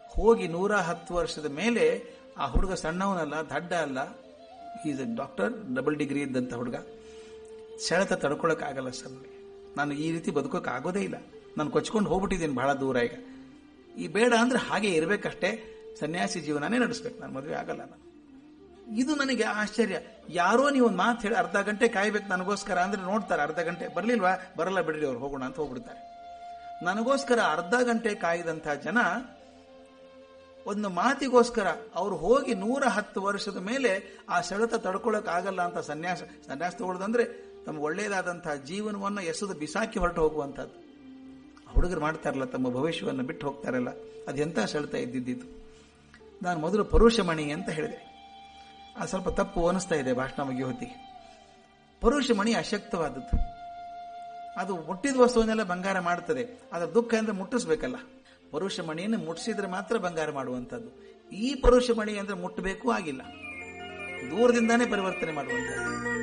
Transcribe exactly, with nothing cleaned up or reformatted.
ಹೋಗಿ ನೂರ ಹತ್ತು ವರ್ಷದ ಮೇಲೆ ಆ ಹುಡುಗ ಸಣ್ಣವನಲ್ಲ, ದಡ್ಡ ಅಲ್ಲ, is A doctor, double degree ಇದ್ದಂಥ ಹುಡುಗ. ಸೆಳೆತ ತಡ್ಕೊಳಕ್ಕಾಗಲ್ಲ ಸರ್, ನಾನು ಈ ರೀತಿ ಬದುಕೋಕೆ ಆಗೋದೇ ಇಲ್ಲ, ನಾನು ಕೊಚ್ಕೊಂಡು ಹೋಗ್ಬಿಟ್ಟಿದ್ದೀನಿ ಬಹಳ ದೂರ. ಈಗ ಈ ಬೇಡ ಅಂದ್ರೆ ಹಾಗೆ ಇರಬೇಕಷ್ಟೇ, ಸನ್ಯಾಸಿ ಜೀವನನೇ ನಡೆಸ್ಬೇಕು, ನಾನು ಮದುವೆ ಆಗಲ್ಲ ನಾನು. ಇದು ನನಗೆ ಆಶ್ಚರ್ಯ. ಯಾರೋ ನೀವು ಒಂದು ಮಾತು ಹೇಳಿ ಅರ್ಧ ಗಂಟೆ ಕಾಯ್ಬೇಕು ನನಗೋಸ್ಕರ ಅಂದ್ರೆ ನೋಡ್ತಾರೆ, ಅರ್ಧ ಗಂಟೆ ಬರ್ಲಿಲ್ವಾ, ಬರಲ್ಲ ಬಿಡ್ರಿ ಅವ್ರು, ಹೋಗೋಣ ಅಂತ ಹೋಗ್ಬಿಡ್ತಾರೆ. ನನಗೋಸ್ಕರ ಅರ್ಧ ಗಂಟೆ ಕಾಯ್ದಂಥ ಜನ ಒಂದು ಮಾತಿಗೋಸ್ಕರ ಅವ್ರು ಹೋಗಿ ನೂರ ಹತ್ತು ವರ್ಷದ ಮೇಲೆ ಆ ಸೆಳೆತ ತಡ್ಕೊಳಕ್ ಆಗಲ್ಲ ಅಂತ ಸನ್ಯಾಸ ಸನ್ಯಾಸ ತಗೊಳ್ಳೋದಂದ್ರೆ ತಮ್ಮ ಒಳ್ಳೆಯದಾದಂತಹ ಜೀವನವನ್ನು ಎಸೆದು ಬಿಸಾಕಿ ಹೊರಟು ಹೋಗುವಂಥದ್ದು. ಹುಡುಗರು ಮಾಡ್ತಾರಲ್ಲ, ತಮ್ಮ ಭವಿಷ್ಯವನ್ನು ಬಿಟ್ಟು ಹೋಗ್ತಾರಲ್ಲ, ಅದೆಂತ ಸೆಳೆತ ಇದ್ದಿದ್ದು. ನಾನು ಮೊದಲು ಪರುಷಮಣಿ ಅಂತ ಹೇಳಿದೆ, ಅದು ಸ್ವಲ್ಪ ತಪ್ಪು ಅನಿಸ್ತಾ ಇದೆ ಭಾಷಣ ಮುಗಿಯೋ ಹೊತ್ತಿಗೆ. ಪರುಷಮಣಿ ಅಶಕ್ತವಾದದ್ದು, ಅದು ಮುಟ್ಟಿದ ವಸ್ತುವನ್ನೆಲ್ಲ ಬಂಗಾರ ಮಾಡ್ತದೆ, ಅದರ ದುಃಖ ಅಂದ್ರೆ ಮುಟ್ಟಿಸ್ಬೇಕಲ್ಲ. ಪರುಷಮಣಿಯನ್ನು ಮುಟ್ಟಿಸಿದ್ರೆ ಮಾತ್ರ ಬಂಗಾರ ಮಾಡುವಂಥದ್ದು. ಈ ಪರುಷಮಣಿ ಅಂದ್ರೆ ಮುಟ್ಟಬೇಕು ಆಗಿಲ್ಲ, ದೂರದಿಂದಾನೇ ಪರಿವರ್ತನೆ ಮಾಡುವಂಥದ್ದು.